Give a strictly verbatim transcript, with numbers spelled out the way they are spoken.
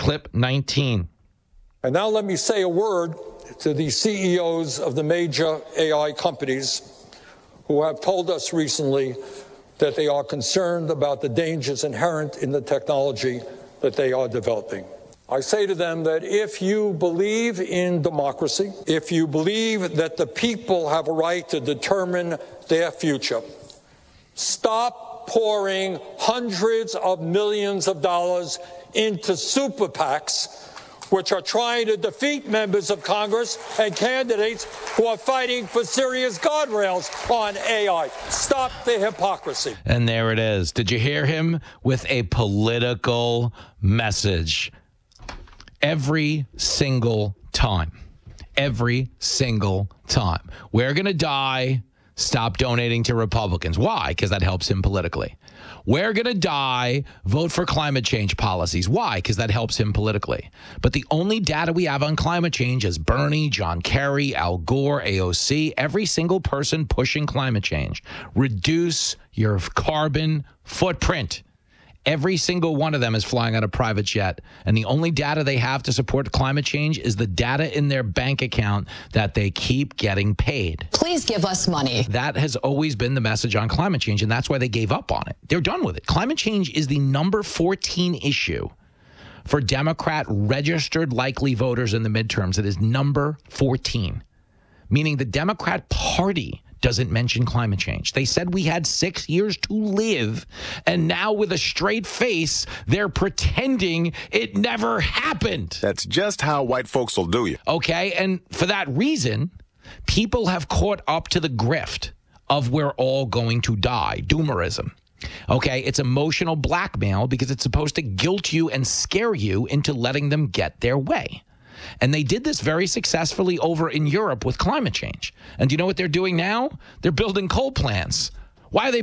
clip nineteen. And now let me say a word to the C E Os of the major A I companies who have told us recently that they are concerned about the dangers inherent in the technology that they are developing. I say to them that if you believe in democracy, if you believe that the people have a right to determine their future, stop pouring hundreds of millions of dollars into super PACs, which are trying to defeat members of Congress and candidates who are fighting for serious guardrails on A I. Stop the hypocrisy. And there it is. Did you hear him with a political message? Every single time. Every single time. We're going to die. Stop donating to Republicans. Why? Because that helps him politically. We're going to die. Vote for climate change policies. Why? Because that helps him politically. But the only data we have on climate change is Bernie, John Kerry, Al Gore, A O C, every single person pushing climate change. Reduce your carbon footprint. Every single one of them is flying on a private jet. And the only data they have to support climate change is the data in their bank account that they keep getting paid. Please give us money. That has always been the message on climate change, and that's why they gave up on it. They're done with it. Climate change is the number fourteen issue for Democrat registered likely voters in the midterms. It is number fourteen, meaning the Democrat Party doesn't mention climate change. They said we had six years to live, and now with a straight face, they're pretending it never happened. That's just how white folks will do you. Okay, and for that reason, people have caught up to the grift of we're all going to die, doomerism. Okay, it's emotional blackmail because it's supposed to guilt you and scare you into letting them get their way. And they did this very successfully over in Europe with climate change. And do you know what they're doing now? They're building coal plants. Why are they